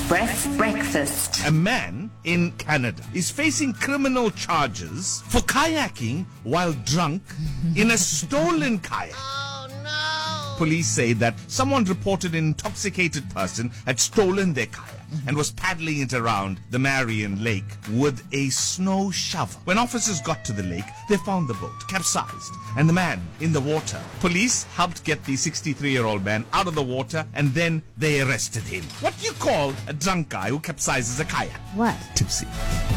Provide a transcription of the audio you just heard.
Express Breakfast. A man in Canada is facing criminal charges for kayaking while drunk in a stolen kayak. Police say that someone reported an intoxicated person had stolen their kayak and was paddling it around the Marion Lake with a snow shovel. When officers got to the lake, they found the boat capsized and the man in the water. Police helped get the 63-year-old man out of the water and then they arrested him. What do you call a drunk guy who capsizes a kayak? What? Tipsy.